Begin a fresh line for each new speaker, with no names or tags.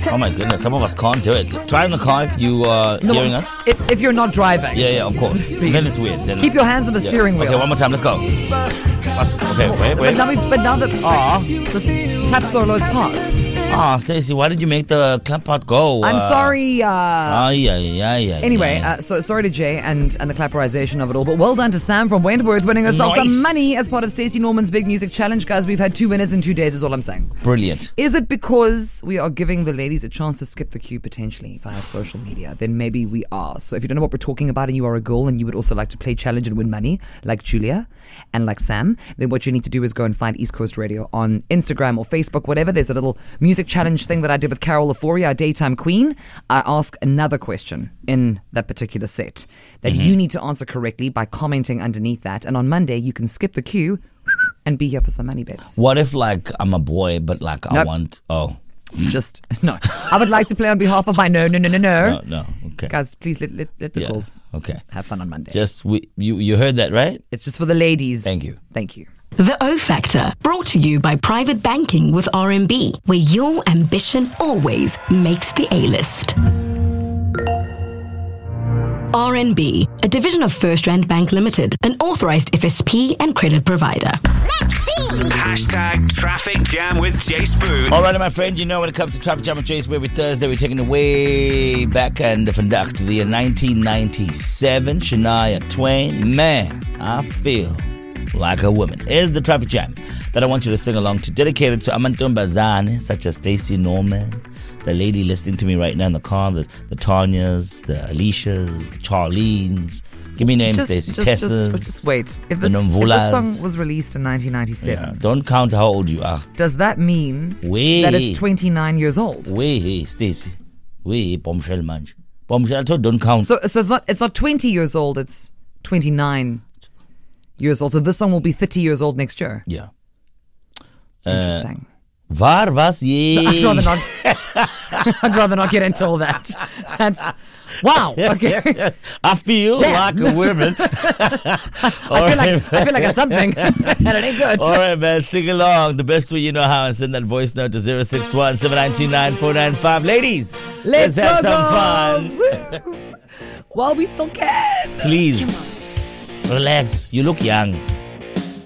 Oh my goodness, some of us can't do it. Try in the car if you are hearing us.
If you're not driving.
Yeah, of course. Then it's weird. Then
Keep your hands on the steering wheel.
Okay, one more time. Let's go. Okay, wait.
But now the clap solo is past.
Stacey, why did you make the clap part go?
I'm sorry.
Yeah.
Anyway, so sorry to Jay and the clapperization of it all, but well done to Sam from Wentworth winning herself some money as part of Stacey Norman's Big Music Challenge. Guys, we've had 2 winners in 2 days is all I'm saying.
Brilliant.
Is it because we are giving the ladies a chance to skip the queue potentially via social media? Then maybe we are. So if you don't know what we're talking about and you are a girl and you would also like to play challenge and win money like Julia and like Sam, then what you need to do is go and find East Coast Radio on Instagram or Facebook, whatever. There's a little music challenge thing that I did with Carol Laforia, our daytime queen. I ask another question in that particular set that you need to answer correctly by commenting underneath that. And on Monday, you can skip the queue and be here for some money, babes.
What if, like, I'm a boy, but, like, I want... Oh.
Just, no. I would like to play on behalf of my no.
No, okay.
Guys, please let the girls have fun on Monday.
Just, you heard that, right?
It's just for the ladies.
Thank you.
The O Factor, brought to you by Private Banking with RMB, where your ambition always makes the A-list. RNB, a division of First Rand Bank Limited, an authorized FSP and credit provider.
Let's see!
Hashtag Traffic Jam with Jay Spoon.
All right, my friend, you know when it comes to Traffic Jam with Jay Spoon every Thursday, we're taking it way back and conduct the year 1997. Shania Twain, man, I feel like a woman. Is the Traffic Jam that I want you to sing along to, dedicated to amantombazane such as Stacey Norman, the lady listening to me right now in the car, the Tanyas, the Alicias, the Charlene's. Give me names, Stacey. Tessas.
Just wait. If this song was released in 1997,
don't count how old you are.
Does that mean that it's 29 years old?
Wait, Stacey. Wait, bombshell munch. Bombshell, don't count.
So it's not 20 years old, it's 29 years old. So this song will be 30 years old next year.
Yeah.
Interesting.
Var was je?
I'd rather not get into all that. That's wow. Okay.
I feel like a woman.
I feel like a something, and it ain't good.
All right, man. Sing along the best way you know how, and send that voice note to 061-7929-495. Ladies, let's have some fun
while we still can.
Please relax. You look young.